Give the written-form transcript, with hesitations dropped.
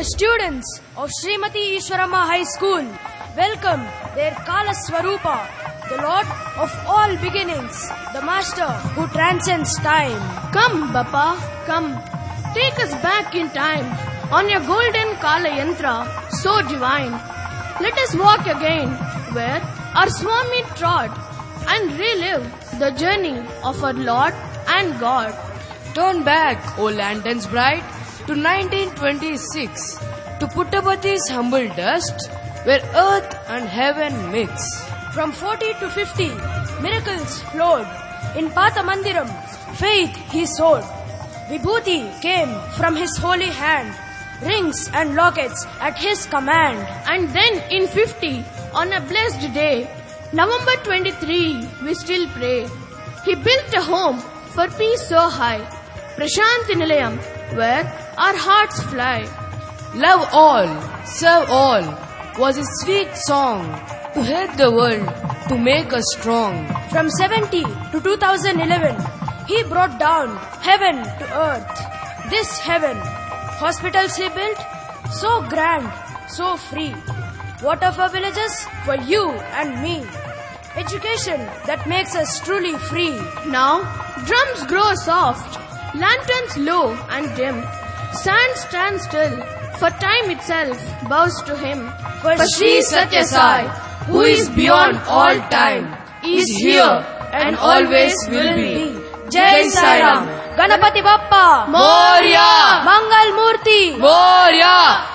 The students of Srimati Ishwarama High School welcome their Kala Swarupa, the Lord of all beginnings, the Master who transcends time. Come, Bappa, come. Take us back in time on your golden Kala Yantra, so divine. Let us walk again where our Swami trod and relive the journey of our Lord and God. Turn back, O lanterns bright, to 1926, to Puttapathi's humble dust, where earth and heaven mix. From 40 to 50, miracles flowed. In Pathamandiram, faith he sowed. Vibhuti came from his holy hand, rings and lockets at his command. And then in 50, on a blessed day, November 23, we still pray. He built a home for peace so high, Prashanti Nilayam, where our hearts fly. Love all, serve all, was his sweet song, to help the world, to make us strong. From 70 to 2011, he brought down heaven to earth. This heaven, hospitals he built, so grand, so free. Water for villages, for you and me. Education that makes us truly free. Now, drums grow soft, lanterns low and dim. Sand stands still, for time itself bows to him. For Sri Satya Sai, who is beyond all time, is here and always will be. Jai Sai Ram. Ganapati Bappa Moria. Mangal Murti Moria.